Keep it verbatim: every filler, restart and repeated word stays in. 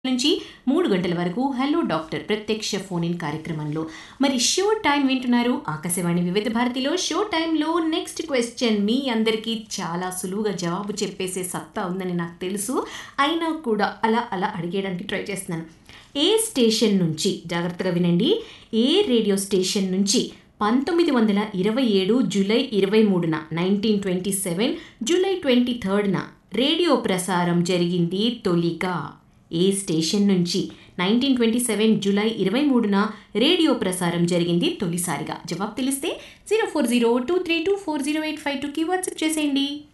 నుంచి మూడు గంటల వరకు హలో డాక్టర్ ప్రత్యక్ష ఫోన్ ఇన్ కార్యక్రమంలో మరి షో టైం వింటున్నారు ఆకాశవాణి వివిధ భారతిలో. షో టైంలో నెక్స్ట్ క్వశ్చన్ మీ అందరికీ చాలా సులువుగా జవాబు చెప్పేసే సత్తా ఉందని నాకు తెలుసు, అయినా కూడా అలా అలా అడిగేయడానికి ట్రై చేస్తున్నాను. ఏ స్టేషన్ నుంచి, జాగ్రత్తగా వినండి, ఏ రేడియో స్టేషన్ నుంచి పంతొమ్మిది వందల ఇరవై ఏడు జూలై ఇరవై మూడున nineteen twenty seven July twenty థర్డ్న radio ప్రసారం జరిగింది తొలిగా? ఏ స్టేషన్ నుంచి నైన్టీన్ ట్వంటీ సెవెన్ జూలై ఇరవై మూడున రేడియో ప్రసారం జరిగింది తొలిసారిగా? జవాబు తెలిస్తే zero four zero two three two four zero eight five టూకి వాట్సాప్ చేసేయండి.